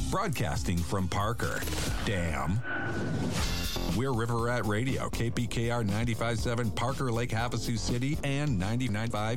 Broadcasting from Parker. Damn. We're River Rat Radio, KPKR 95.7 Parker, Lake Havasu City, and 99.5